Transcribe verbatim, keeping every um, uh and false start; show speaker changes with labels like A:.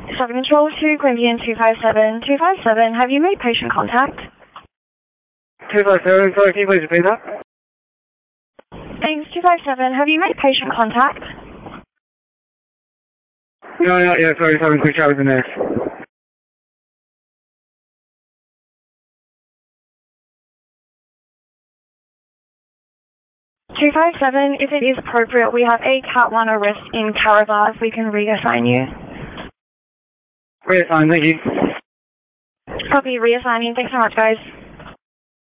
A: seven Control to Grampian two five seven. two five seven, have you made patient contact?
B: two five seven, sorry, can you please repeat that?
A: Thanks, two five seven, have you made patient contact?
B: No, not yet, sorry, just having a quick chat with the nurse.
A: two five seven, if it is appropriate, we have a Cat one arrest in Caravar if we can reassign you.
B: Reassign, thank you.
A: Copy, reassigning. Thanks so much, guys.